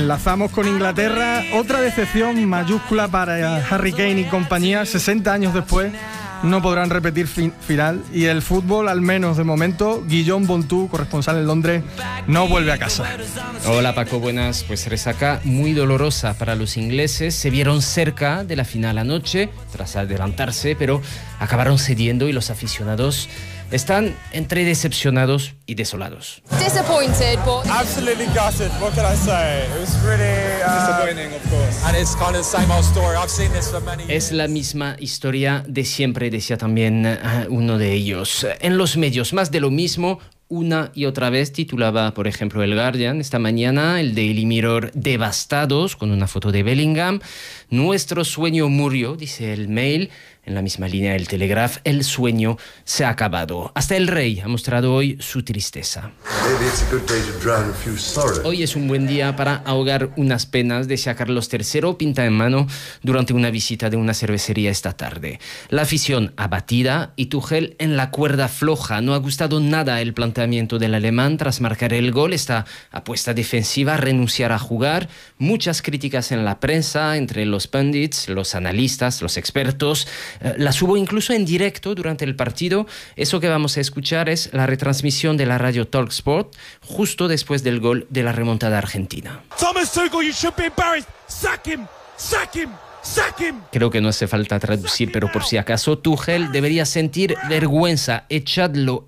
enlazamos con Inglaterra. Otra decepción mayúscula para Harry Kane y compañía. 60 años después no podrán repetir final. Y el fútbol, al menos de momento, Guillaume Bontou, corresponsal en Londres, no vuelve a casa. Hola Paco, buenas. Pues resaca muy dolorosa para los ingleses. Se vieron cerca de la final anoche, tras adelantarse, pero acabaron cediendo y los aficionados están entre decepcionados y desolados. Disappointed, but absolutely gutted. What can I say? It was really disappointing, of course. And it's kind of the same old story. I've seen this for many years. Es la misma historia de siempre, decía también uno de ellos. En los medios, más de lo mismo. Una y otra vez titulaba, por ejemplo, el Guardian esta mañana, el Daily Mirror, devastados, con una foto de Bellingham. Nuestro sueño murió, dice el Mail. En la misma línea del Telegraph, el sueño se ha acabado. Hasta el rey ha mostrado hoy su tristeza. Hoy es un buen día para ahogar unas penas, decía Carlos III, pinta en mano, durante una visita de una cervecería esta tarde. La afición abatida y Tuchel en la cuerda floja. No ha gustado nada el planteamiento del alemán tras marcar el gol. Esta apuesta defensiva, renunciar a jugar. Muchas críticas en la prensa, entre los pundits, los analistas, los expertos. Las hubo incluso en directo durante el partido. Eso que vamos a escuchar es la retransmisión de la radio TalkSport justo después del gol de la remontada argentina. Thomas Tuchel, you should be embarrassed. Sack him, sack him. Creo que no hace falta traducir, pero por si acaso, Tuchel debería sentir vergüenza. Echadlo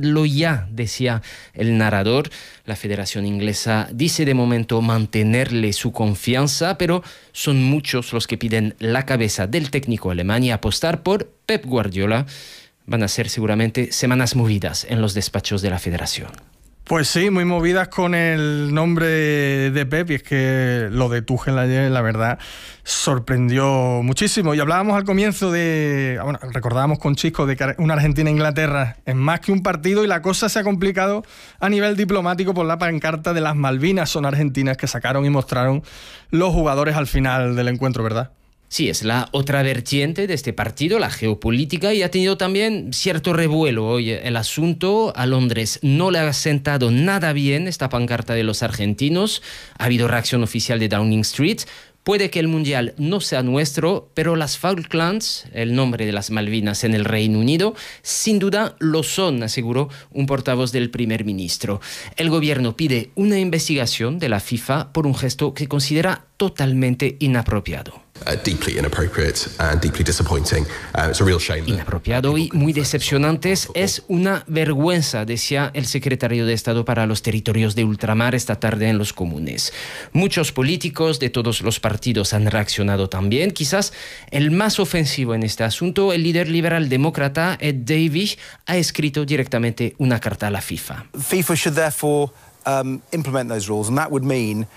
ya, decía el narrador. La Federación Inglesa dice de momento mantenerle su confianza, pero son muchos los que piden la cabeza del técnico alemán y apostar por Pep Guardiola. Van a ser seguramente semanas movidas en los despachos de la Federación. Pues sí, muy movidas con el nombre de Pep, y es que lo de Tuchel ayer, la verdad, sorprendió muchísimo. Y hablábamos al comienzo recordábamos con Chisco de que una Argentina-Inglaterra es más que un partido, y la cosa se ha complicado a nivel diplomático por la pancarta de las Malvinas son argentinas que sacaron y mostraron los jugadores al final del encuentro, ¿verdad? Sí, es la otra vertiente de este partido, la geopolítica, y ha tenido también cierto revuelo hoy el asunto. A Londres no le ha sentado nada bien esta pancarta de los argentinos. Ha habido reacción oficial de Downing Street. Puede que el Mundial no sea nuestro, pero las Falklands, el nombre de las Malvinas en el Reino Unido, sin duda lo son, aseguró un portavoz del primer ministro. El gobierno pide una investigación de la FIFA por un gesto que considera totalmente inapropiado. Deeply inappropriate and deeply disappointing. It's a real shame. Inapropiado y muy decepcionante. Es una vergüenza, decía el secretario de Estado para los Territorios de Ultramar esta tarde en los Comunes. Muchos políticos de todos los partidos han reaccionado también. Quizás el más ofensivo en este asunto, el líder liberal demócrata Ed Davey, ha escrito directamente una carta a la FIFA. FIFA should therefore implement those rules, and that would mean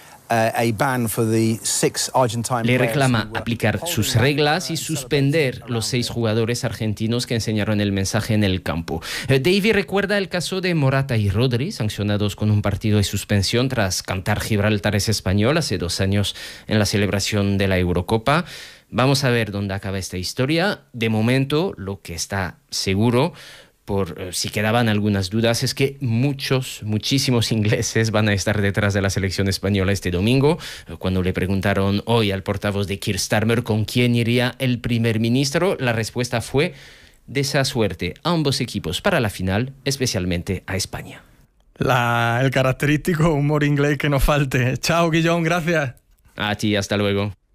le reclama aplicar sus reglas y suspender los 6 jugadores argentinos que enseñaron el mensaje en el campo. Davey recuerda el caso de Morata y Rodri, sancionados con un partido de suspensión tras cantar Gibraltar es español hace 2 años en la celebración de la Eurocopa. Vamos a ver dónde acaba esta historia. De momento, lo que está seguro, por si quedaban algunas dudas, es que muchísimos ingleses van a estar detrás de la selección española este domingo. Cuando le preguntaron hoy al portavoz de Keir Starmer con quién iría el primer ministro, la respuesta fue: desea suerte a ambos equipos para la final, especialmente a España. El característico humor inglés que nos falte. Chao, Guillón, gracias. A ti, hasta luego.